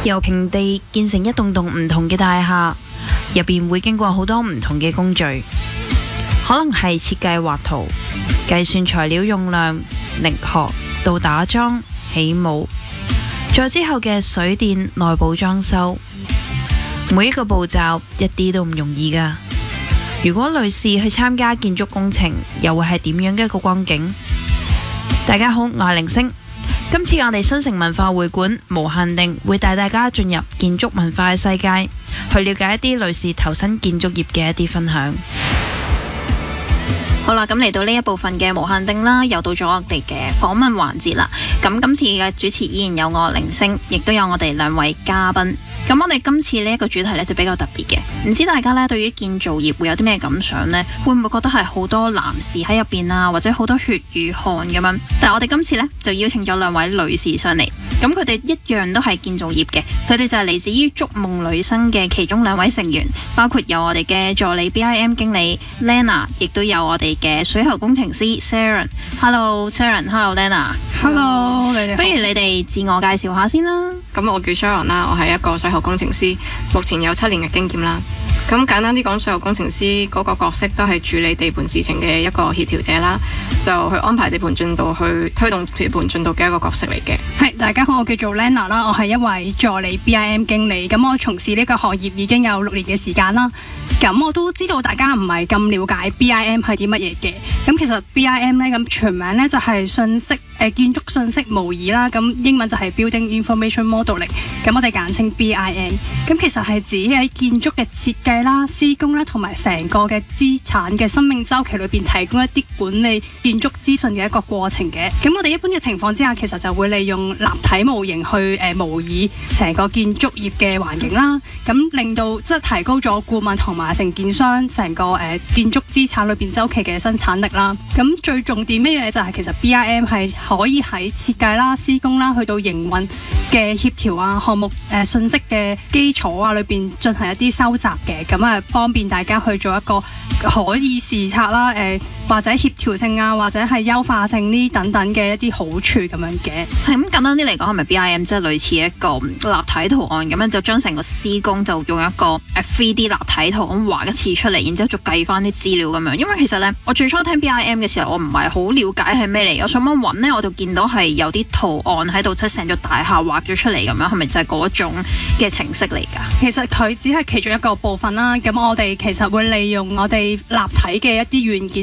由平地建成一棟棟唔同嘅大廈，入邊會經過好多唔同嘅工序，可能係設計畫圖、計算材料用量、力學到打樁、起模，再之後嘅水電內部裝修，每一個步驟一啲都唔容易㗎。如果女士去參加建築工程，又會係點樣嘅一個光景？大家好，我係凌星。今次我哋新城文化會館無限定會帶大家進入建築文化嘅世界，去了解一啲女士投身建築業嘅一啲分享。好啦，咁嚟到呢一部分嘅無限定啦，又到咗我哋嘅訪問環節啦。咁今次嘅主持依然有我凌星，亦都有我哋兩位嘉賓。咁我哋今次呢一個主題呢，就比較特別嘅，唔知大家呢對於建造業會有啲咩感想呢？會唔會覺得係好多男士喺入邊啊，或者好多血與汗咁樣？但係我哋今次呢，就邀請咗兩位女士上嚟，咁佢哋一樣都係建造業嘅，佢哋就係嚟自於築夢女生嘅其中兩位成員，包括有我哋嘅助理 BIM 經理 Lena， 亦都有我哋嘅水喉工程師 Sharon。Hello Sharon，Hello Lena。Hello， 你哋。不如你哋自我介紹下先啦。 咁我叫 Sharon 啦，我係一個水喉工程師，目前有7年嘅經驗啦。咁簡單啲講，水喉工程師嗰個角色都係處理地盤事情嘅一個協調者啦，就去安排地盤進度，去推動地盤進度嘅一個角色嚟嘅。 係，大家好，我叫做 Lena 啦，我係一位助理 BIM 經理。咁我從事呢個行業已經有6年嘅時間啦。咁我都知道大家唔係咁了解 BIM 係啲乜嘢嘅。咁其實 BIM 咧，咁全名咧就係建築信息模擬啦。咁英文就係 Building Information Modeling。咁我哋簡稱 BIM。咁其實係指喺建築嘅設計啦、施工啦，同埋成個嘅資產嘅生命週期裏邊提供一啲管理建築資訊嘅一個過程嘅。咁我哋一般嘅情況之下，其實就會利用立體模型去模擬成個建築業嘅環境啦。咁令到即係提高咗顧問同埋承建商成個建築資產裏邊週期嘅生產力啦。咁最重點嘅嘢就係其實 BIM 係可以喺設計啦、施工啦，去到營運嘅協調啊、項目信息嘅基礎啊裏邊進行一啲收集嘅，咁啊方便大家去做一個可以視察啦，或者協調性啊，或者係優化性呢等等嘅一啲好處咁樣嘅。 係咁簡單啲嚟講，係咪 BIM 即係類似一個立體圖案咁樣，就將成個施工就用一個 3D 立體圖咁畫一次出嚟，然之後再計翻啲資料咁樣。因為其實呢，我最初聽 BIM 嘅時候，我唔係好了解係咩嚟。我上網揾呢，我就見到係有啲圖案喺度，即係成座大廈畫咗出嚟咁樣，係咪就係嗰種嘅程式嚟㗎？ 其實佢只係其中一個部分啦。咁我哋其實會利用我哋立體嘅一啲軟件。